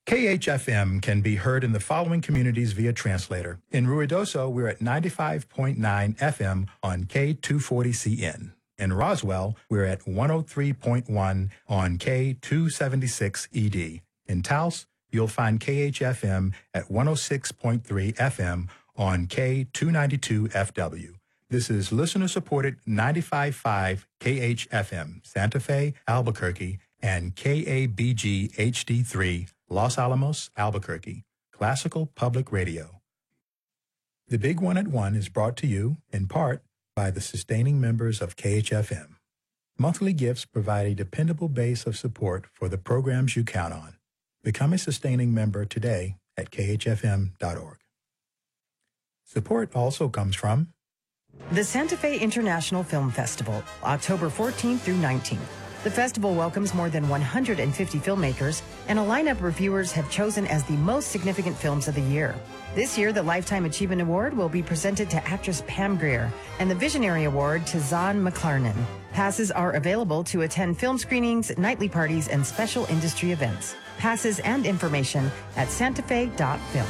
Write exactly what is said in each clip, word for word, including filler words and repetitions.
K H F M can be heard in the following communities via translator. In Ruidoso, we're at ninety-five point nine F M on K two forty C N. In Roswell, we're at one oh three point one on K two seventy-six E D. In Taos, you'll find K H F M at one oh six point three F M on K two ninety-two F W. This is listener-supported ninety-five point five K H F M, Santa Fe, Albuquerque, and K A B G H D three, Los Alamos, Albuquerque, Classical Public Radio. The Big One at One is brought to you, in part, by the sustaining members of K H F M. Monthly gifts provide a dependable base of support for the programs you count on. Become a sustaining member today at K H F M dot org. Support also comes from the Santa Fe International Film Festival, October fourteenth through nineteenth. The festival welcomes more than one hundred fifty filmmakers, and a lineup reviewers have chosen as the most significant films of the year. This year, the Lifetime Achievement Award will be presented to actress Pam Grier and the Visionary Award to Zahn McClarnon. Passes are available to attend film screenings, nightly parties, and special industry events. Passes and information at santa fe dot film.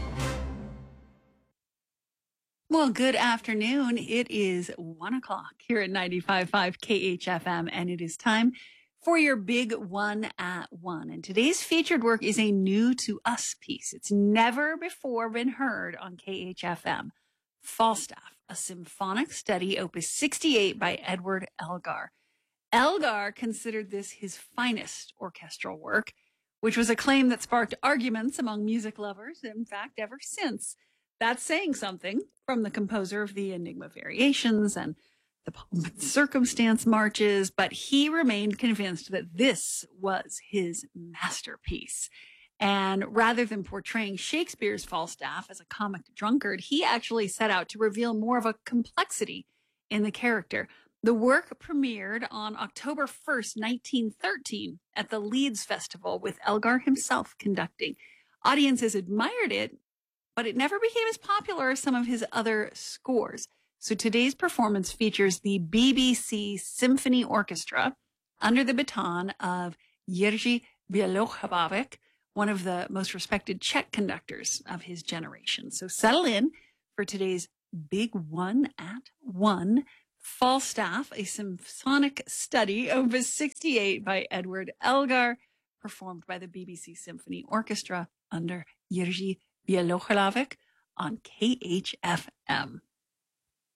Well, good afternoon. It is one o'clock here at ninety-five point five K H F M, and it is time for your Big One at One. And today's featured work is a new to us piece. It's never before been heard on K H F M. Falstaff, a symphonic study, opus sixty-eight by Edward Elgar. Elgar considered this his finest orchestral work, which was a claim that sparked arguments among music lovers, in fact, ever since. That's saying something from the composer of the Enigma Variations and the Pomp and Circumstance marches, but he remained convinced that this was his masterpiece. And rather than portraying Shakespeare's Falstaff as a comic drunkard, he actually set out to reveal more of a complexity in the character. The work premiered on October first, nineteen thirteen at the Leeds Festival, with Elgar himself conducting. Audiences admired it, but it never became as popular as some of his other scores. So today's performance features the B B C Symphony Orchestra under the baton of Jiří Bělohlavek, one of the most respected Czech conductors of his generation. So settle in for today's Big One at One, Falstaff, a symphonic study, opus sixty-eight by Edward Elgar, performed by the B B C Symphony Orchestra under Jiří Bělohlavek on K H F M.